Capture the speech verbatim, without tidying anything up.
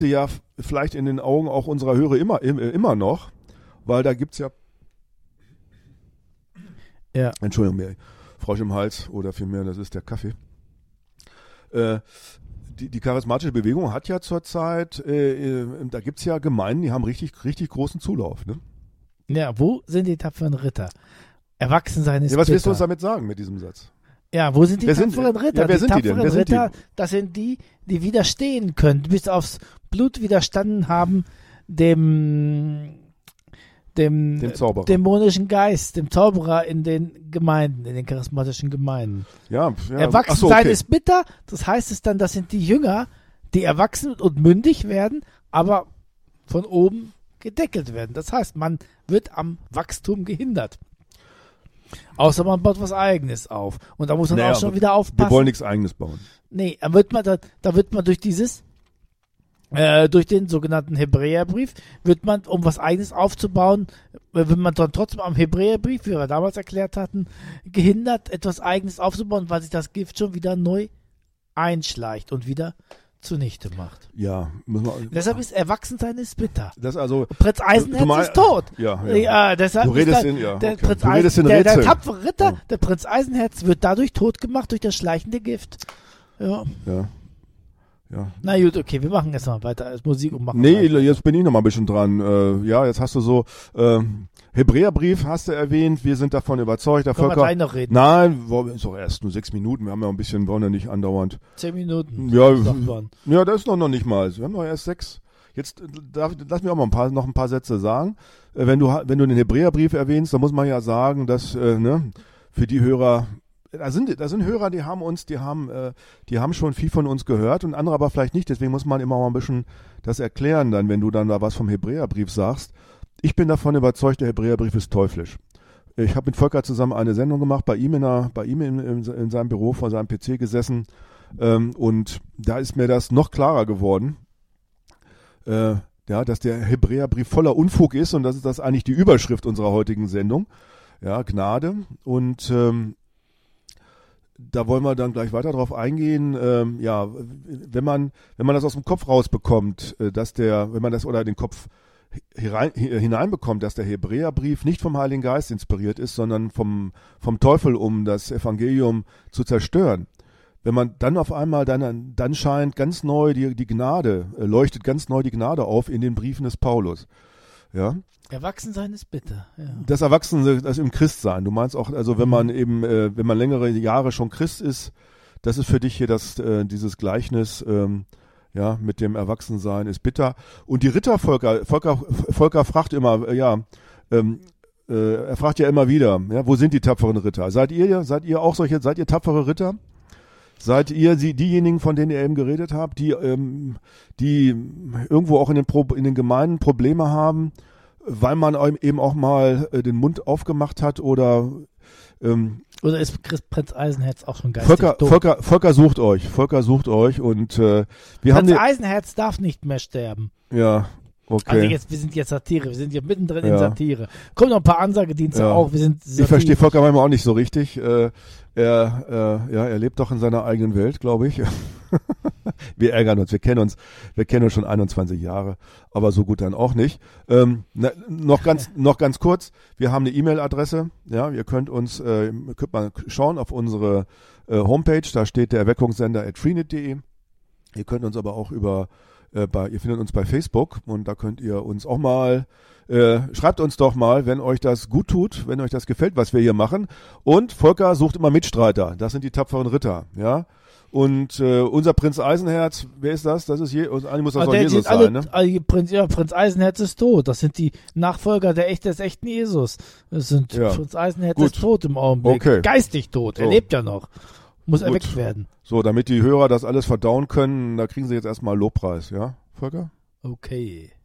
ja vielleicht in den Augen auch unserer Hörer immer, immer noch, weil da gibt es ja, ja, Entschuldigung, mir Frosch im Hals oder vielmehr, das ist der Kaffee. Äh, die, die charismatische Bewegung hat ja zurzeit, äh, da gibt es ja Gemeinden, die haben richtig, richtig großen Zulauf. Ne? Ja, wo sind die tapferen Ritter? Erwachsen sein ist Ja, was willst du bitter. uns damit sagen mit diesem Satz? Ja, wo sind die Wer sind- tapferen Ritter? ja, wer die sind die denn? tapferen Wer sind die? Ritter, das sind die, die widerstehen können, bis aufs Blut widerstanden haben, dem, dem, Dem Zauberer. dämonischen Geist, dem Zauberer in den Gemeinden, in den charismatischen Gemeinden. Ja, ja. Erwachsen ach so, sein okay. ist bitter, das heißt es dann, das sind die Jünger, die erwachsen und mündig werden, aber von oben gedeckelt werden. Das heißt, man wird am Wachstum gehindert. Außer man baut was Eigenes auf. Und da muss man Naja, auch schon aber wieder aufpassen. Wir wollen nichts Eigenes bauen. Nee, da wird man, da, da wird man durch dieses, äh, durch den sogenannten Hebräerbrief, wird man, um was Eigenes aufzubauen, äh, wenn man dann trotzdem am Hebräerbrief, wie wir damals erklärt hatten, gehindert, etwas Eigenes aufzubauen, weil sich das Gift schon wieder neu einschleicht und wieder zunichte macht. Ja, müssen wir. Deshalb ist Erwachsensein ist bitter. Das also. Prinz Eisenherz du mal- ist tot. Ja, ja. Ja, deshalb Du redest ist da, in- ja, der, okay. Prinz Du redest Eisen, in der, der Rätseln. tapfere Ritter, Ja. der Prinz Eisenherz wird dadurch tot gemacht durch das schleichende Gift. Ja. Ja. Ja. Na gut, okay, wir machen jetzt mal weiter als Musik und machen Nee, weiter. jetzt bin ich noch mal ein bisschen dran. Äh, ja, jetzt hast du so äh, Hebräerbrief hast du erwähnt. Wir sind davon überzeugt, der Können wir Volker. gleich noch reden? Nein, wollen wir- ist doch erst nur sechs Minuten. Wir haben ja ein bisschen, wollen ja nicht andauernd. Zehn Minuten. Ja, sagt man. ja, das ist noch noch nicht mal. Wir haben noch erst sechs. Jetzt äh, darf, lass mir auch mal ein paar, noch ein paar Sätze sagen. Äh, wenn du ha- wenn du den Hebräerbrief erwähnst, dann muss man ja sagen, dass äh, ne, für die Hörer da sind, da sind Hörer, die haben uns, die haben, äh, die haben schon viel von uns gehört und andere aber vielleicht nicht. Deswegen muss man immer mal ein bisschen das erklären, dann, wenn du dann da was vom Hebräerbrief sagst. Ich bin davon überzeugt, der Hebräerbrief ist teuflisch. Ich habe mit Volker zusammen eine Sendung gemacht, bei ihm in, einer, bei ihm in, in, in seinem Büro vor seinem P C gesessen ähm, und da ist mir das noch klarer geworden, äh, ja, dass der Hebräerbrief voller Unfug ist und das ist das eigentlich die Überschrift unserer heutigen Sendung. Ja, Gnade und ähm, da wollen wir dann gleich weiter drauf eingehen. Ähm, ja, wenn man wenn man das aus dem Kopf rausbekommt, äh, dass der, wenn man das oder den Kopf hinein, hineinbekommt, dass der Hebräerbrief nicht vom Heiligen Geist inspiriert ist, sondern vom vom Teufel, um das Evangelium zu zerstören. Wenn man dann auf einmal dann dann scheint ganz neu die die Gnade äh, leuchtet ganz neu die Gnade auf in den Briefen des Paulus. Ja. Erwachsensein ist bitter. Ja. Das Erwachsene, das im Christsein. Du meinst auch, also wenn man eben, äh, wenn man längere Jahre schon Christ ist, das ist für dich hier das, äh, dieses Gleichnis, ähm, ja, mit dem Erwachsensein ist bitter. Und die Ritter, Volker, Volker, Volker fragt immer, äh, ja, ähm, äh, er fragt ja immer wieder, ja, wo sind die tapferen Ritter? Seid ihr, seid ihr auch solche, seid ihr tapfere Ritter? Seid ihr die, diejenigen, von denen ihr eben geredet habt, die, ähm, die irgendwo auch in den, Pro, in den Gemeinden Probleme haben, weil man eben auch mal äh, den Mund aufgemacht hat oder ähm, Oder ist Christ, Prinz Eisenherz auch schon geistig Volker, tot? Volker, Volker sucht euch, Volker sucht euch und äh, wir haben Prinz die, Eisenherz darf nicht mehr sterben. ja, okay. Also jetzt, wir sind jetzt Satire, wir sind hier mittendrin in Ja. Satire. Kommen noch ein paar Ansagedienste Ja. auch, wir sind Satire. Ich verstehe Volker manchmal auch nicht so richtig. Äh, er, äh, ja, er lebt doch in seiner eigenen Welt, glaube ich. Wir ärgern uns, wir kennen uns, wir kennen uns schon einundzwanzig Jahre, aber so gut dann auch nicht. Ähm, na, noch ganz, noch ganz kurz, wir haben eine E-Mail-Adresse, ja, ihr könnt uns, äh, könnt mal schauen auf unsere äh, Homepage, da steht der Erweckungssender at freenet punkt de. Ihr könnt uns aber auch über, äh, bei, ihr findet uns bei Facebook und da könnt ihr uns auch mal Äh, schreibt uns doch mal, wenn euch das gut tut, wenn euch das gefällt, was wir hier machen. Und Volker sucht immer Mitstreiter. Das sind die tapferen Ritter, ja. Und äh, unser Prinz Eisenherz, wer ist das? Das ist je, eigentlich muss das Aber doch der Jesus sind alle, sein, ne? alle, Prinz, ja, Prinz Eisenherz ist tot. Das sind die Nachfolger der echt, des echten Jesus. Das sind Ja. Prinz Eisenherz Gut. ist tot im Augenblick. Okay. Geistig tot. Er So. lebt ja noch. Muss Gut. erweckt werden. So, damit die Hörer das alles verdauen können, da kriegen sie jetzt erstmal Lobpreis, ja, Volker? Okay.